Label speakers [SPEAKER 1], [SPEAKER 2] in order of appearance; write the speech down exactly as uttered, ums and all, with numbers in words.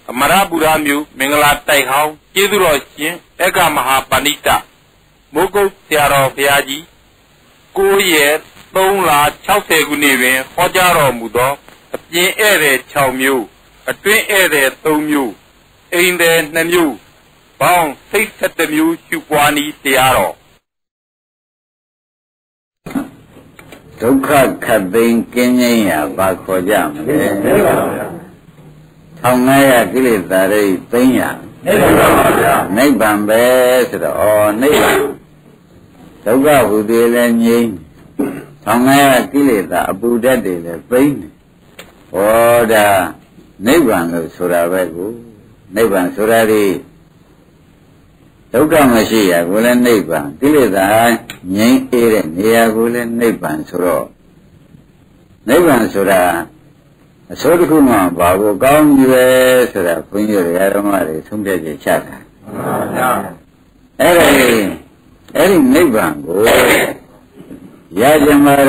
[SPEAKER 1] မရပူရာမျိုးမင်္ဂလာတိုက်ဟောင်းကျေးဇူးတော်ရှင်ဧကမဟာပဏိတမိုးကုတ်ဆရာတော်ဘုရားကြီးကိုးရက်သုံးလ၆၀ခုနှစ်တွင်ဟောကြားတော်မူသောအပြင်ဧည့်သည်၆မျိုးအတွင်းဧည့်သည်၃မျိုးအိမ်သည်၂မျိုးပေါင်းစိတ်၁၁မျိုးရှုပွားနည်းတရားတော်
[SPEAKER 2] ဒုက္ခခတ်သိမ်းကင်းငြိမ်းရာဘာခေါ်ကြမလဲသိပါပါဗျာထောင်ငါးရာကိလေသာတွေသိမ်းရာသိပါပါဗျာနိဗ္ဗာန်ပဲဆိုတော့ဩနိဗ္ဗာန်ဒုက္ခဟူသည်လည်းငြိမ်းထောင်ငါးရာကိလေသာအပူဓာတ်တွေလည်းသိမ်းတယ်ဩဒါနိဗ္ဗာန်လို့ဆိုတာပဲကိုနိဗ္ဗာန်ဆိုတာဒီဒုက္ခမရှိရကိုလည်းနိဗ္ဗာန်ကိလေသာငြိမ်းအေးတဲ့နေရာကိုလည်းနိဗ္ဗာန်ဆိုတော့နိဗ္ဗာန်ဆိုတာအစိုးတစ်ခုမှဘာကိုကောင်းပြီပဲဆိုတာဘုန်းကြီးတွေဓမ္မတွေသုံးပြချက်ချတာမှန်ပါဗျာအဲ့ဒီအဲ့ဒီနိဗ္ဗာန်ကိုရကြမှာ